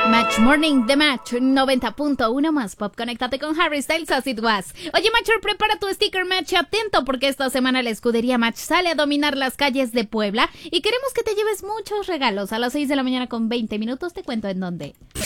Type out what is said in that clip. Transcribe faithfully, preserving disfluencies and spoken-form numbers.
Match Morning de Match noventa punto uno más pop. Conéctate con Harry Styles as it was. Oye, Matcher, prepara tu sticker Match atento porque esta semana la escudería Match sale a dominar las calles de Puebla y queremos que te lleves muchos regalos. A las seis de la mañana con veinte minutos te cuento en dónde.